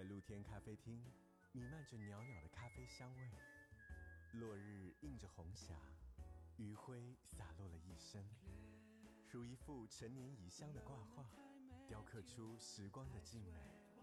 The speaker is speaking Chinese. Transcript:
露天咖啡厅，弥漫着袅袅的咖啡香味。落日映着红霞，余晖洒落了一身，如一幅陈年遗香的挂画，雕刻出时光的静美。